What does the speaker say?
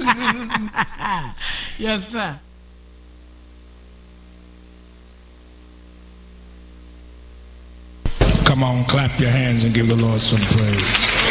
Yes, sir. Come on, clap your hands and give the Lord some praise.